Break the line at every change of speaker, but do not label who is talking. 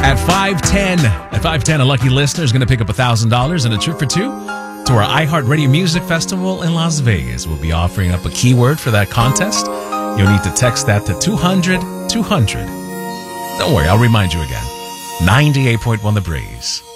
At 5:10, a lucky listener is going to pick up $1,000 and a trip for two to our iHeartRadio Music Festival in Las Vegas. We'll be offering up a keyword for that contest. You'll need to text that to 200-200. Don't worry, I'll remind you again. 98.1 The Breeze.